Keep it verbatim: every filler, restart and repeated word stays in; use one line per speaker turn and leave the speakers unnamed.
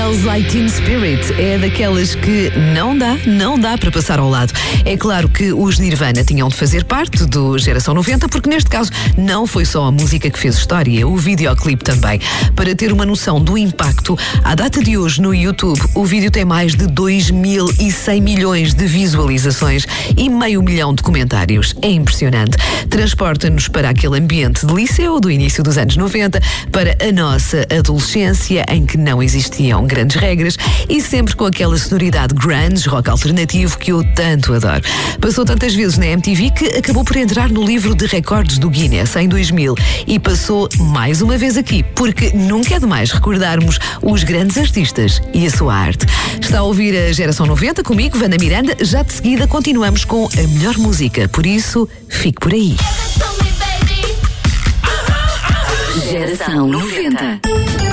Smells Like Teen Spirit é daquelas que não dá, não dá para passar ao lado. É claro que os Nirvana tinham de fazer parte do Geração noventa, porque neste caso não foi só a música que fez história, o videoclipe também. Para ter uma noção do impacto, à data de hoje no YouTube, o vídeo tem mais de dois mil e cem milhões de visualizações e meio milhão de comentários. É impressionante. Transporta-nos para aquele ambiente de liceu do início dos anos noventa, para a nossa adolescência, em que não existiam grandes regras e sempre com aquela sonoridade grunge, rock alternativo que eu tanto adoro. Passou tantas vezes na M T V que acabou por entrar no livro de recordes do Guinness em dois mil e passou mais uma vez aqui, porque nunca é demais recordarmos os grandes artistas e a sua arte. Está a ouvir a Geração noventa comigo, Wanda Miranda. Já de seguida continuamos com a melhor música, por isso fique por aí. Geração noventa.